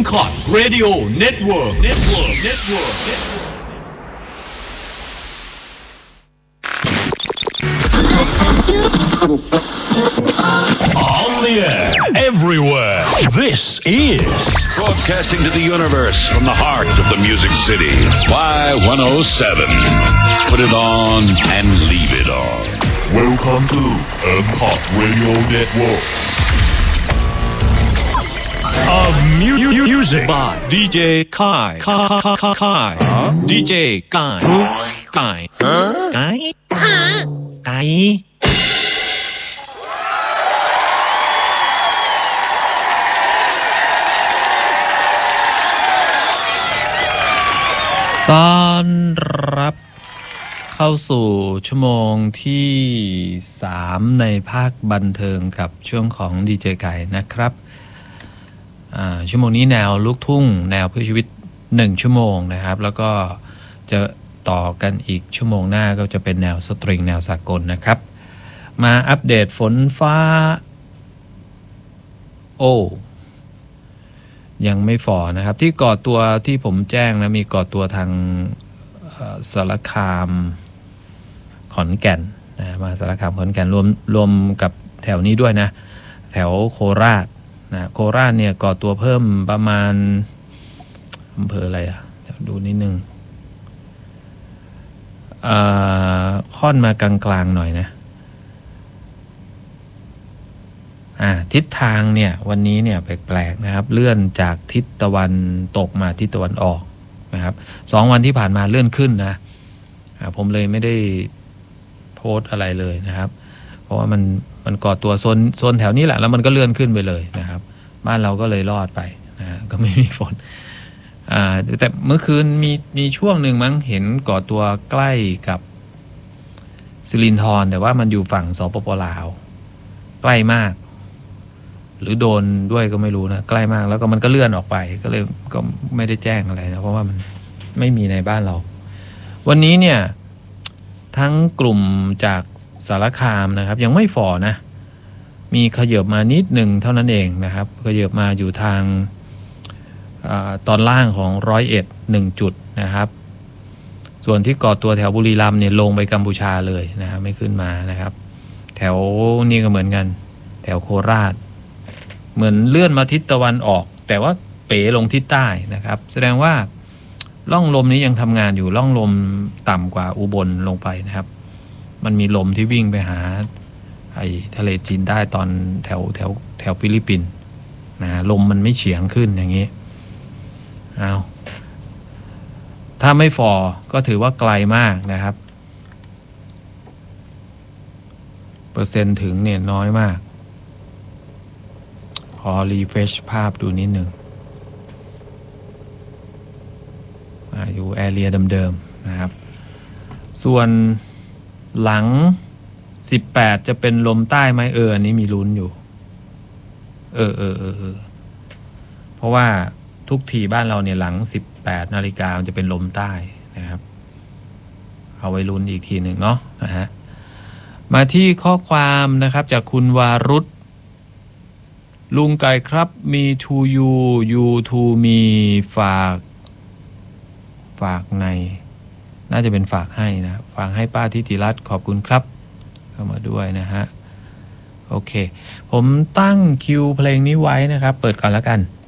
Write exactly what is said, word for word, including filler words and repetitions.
Uncut Radio Network Network Network On the air everywhere. This is broadcasting to the universe from the heart of the Music City. Y one oh seven. Put it on and leave it on. Welcome to Uncut Radio Network. Of mu- music by ดี เจ Kai Kai Kai Kai ดี เจ Kai Kai Kai Kai ต้อนรับเข้าสู่ชั่วโมงที่สามในภาคบันเทิงกับช่วงของดีเจไก่นะครับชั่วโมงนี้แนวลูกทุ่งแนวเพื่อชีวิตหนึ่งชั่วโมงนะครับแล้วก็จะต่อกันอีกชั่วโมงหน้าก็จะเป็นแนวสตริงแนวสากลนะครับมาอัปเดตฝนฟ้าโอ้ยังไม่ฝ่อนะครับที่ก่อตัวที่ผมแจ้งนะมีก่อตัวทางสารคามขอนแก่นนะมาสารคามขอนแก่นรวมรวมกับแถวนี้ด้วยนะแถวโคราชนะโคราชเนี่ยก่อตัวเพิ่มประมาณอำเภออะไรอ่ะเดี๋ยวดูนิดนึงค่อนมากลางๆหน่อยนะอ่าทิศทางเนี่ยวันนี้เนี่ยแปลกๆนะครับเลื่อนจากทิศตะวันตกมาทิศตะวันออกนะครับสองวันที่ผ่านมาเลื่อนขึ้นนะผมเลยไม่ได้โพสต์อะไรเลยนะครับเพราะว่ามันมันก่อตัวโซนโซนแถวนี้แหละแล้วมันก็เลื่อนขึ้นไปเลยนะครับบ้านเราก็เลยรอดไปนะก็ไม่มีฝนอ่าแต่เมื่อคืนมีมีช่วงหนึ่งมั้งเห็นก่อตัวใกล้กับสิรินธรแต่ว่ามันอยู่ฝั่งสปป.ลาวใกล้มากหรือโดนด้วยก็ไม่รู้นะใกล้มากแล้วก็มันก็เลื่อนออกไปก็เลยก็ไม่ได้แจ้งอะไรนะเพราะว่ามันไม่มีในบ้านเราวันนี้เนี่ยทั้งกลุ่มจากสารคามนะครับยังไม่ฝ่อนะมีขยับมานิดหนึ่งเท่านั้นเองนะครับขยับมาอยู่ทางอาตอนล่างของร้อยเอ็ดหนึ่งจุดนะครับส่วนที่ก่อตัวแถวบุรีรัมย์เนี่ยลงไปกัมพูชาเลยนะครับไม่ขึ้นมานะครับแถวนี้ก็เหมือนกันแถวโคราชเหมือนเลื่อนมาทิศตะวันออกแต่ว่าเป๋ลงทิศใต้นะครับแสดงว่าร่องลมนี้ยังทำงานอยู่ร่องลมต่ำกว่าอุบลลงไปนะครับมันมีลมที่วิ่งไปหาไอ้ทะเลจีนใต้ตอนแถวแถวแถวฟิลิปปินส์นะลมมันไม่เฉียงขึ้นอย่างนี้เอาถ้าไม่ฟอก็ถือว่าไกลมากนะครับเปอร์เซ็นต์ถึงเนี่ยน้อยมากขอรีเฟรชภาพดูนิดหนึ่งอยู่แอเรียเดิมๆนะครับส่วนหลังสิบแปดจะเป็นลมใต้ไหมเอออันนี้มีลุ้นอยู่เออเออเออเออเพราะว่าทุกทีบ้านเราเนี่ยหลังสิบแปดนาฬิกามันจะเป็นลมใต้นะครับเอาไว้ลุ้นอีกทีหนึ่งเนาะนะฮะมาที่ข้อความนะครับจากคุณวารุธลุงไก่ครับมี to you you to me ฝากฝากในน่าจะเป็นฝากให้นะฝากให้ป้าทิติรัตน์ขอบคุณครับเข้ามาด้วยนะฮะโอเคผมตั้งคิวเพลงนี้ไว้นะครับเปิดก่อนแล้วกัน